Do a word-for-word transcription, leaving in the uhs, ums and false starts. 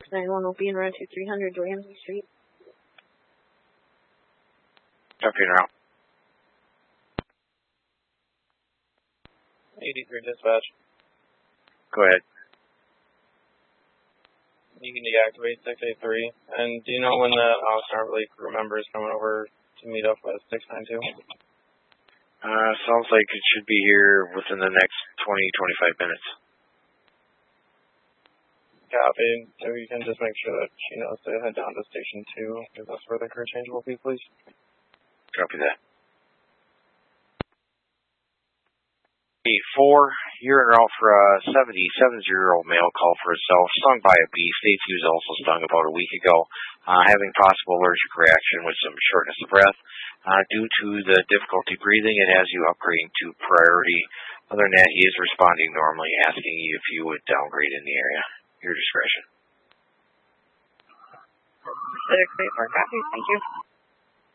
six nine one will be in route two three hundred Ramsey Street. Copy en route. eighty-three dispatch. Go ahead. You can deactivate six eight three. And do you know when the Oxnard Lake crew member is coming over to meet up with six nine two? Uh, sounds like it should be here within the next twenty, twenty-five minutes. Copy. So you can just make sure that she knows to head down to station two, because that's where the crew change will be, please. Copy that. four, you're en route for a seventy-seven-year-old male call for himself, stung by a bee. States he was also stung about a week ago, uh, having possible allergic reaction with some shortness of breath. Uh, due to the difficulty breathing, it has you upgrading to priority. Other than that, he is responding normally, asking you if you would downgrade in the area. Your discretion. six eight four, copy. Thank you.